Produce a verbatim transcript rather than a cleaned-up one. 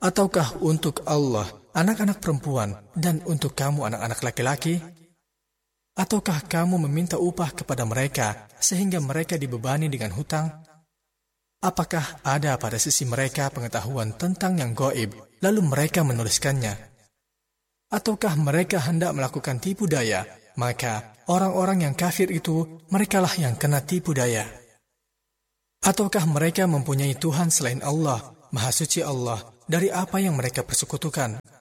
Ataukah untuk Allah anak-anak perempuan dan untuk kamu anak-anak laki-laki? Ataukah kamu meminta upah kepada mereka sehingga mereka dibebani dengan hutang? Apakah ada pada sisi mereka pengetahuan tentang yang gaib, lalu mereka menuliskannya? Ataukah mereka hendak melakukan tipu daya? Maka orang-orang yang kafir itu, merekalah yang kena tipu daya. Ataukah mereka mempunyai Tuhan selain Allah, Maha Suci Allah, dari apa yang mereka persekutukan?